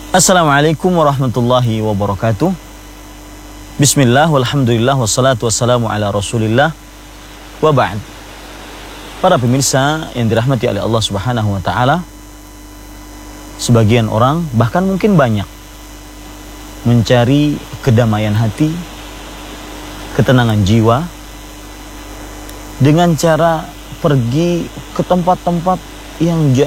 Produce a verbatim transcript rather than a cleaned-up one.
Assalamualaikum warahmatullahi wabarakatuh. Bismillah, walhamdulillah, wassalatu wassalamu ala rasulillah, wa ba'd. Para pemirsa yang dirahmati oleh Allah subhanahu wa ta'ala, sebagian orang, bahkan mungkin banyak, mencari kedamaian hati, ketenangan jiwa, dengan cara pergi ke tempat-tempat yang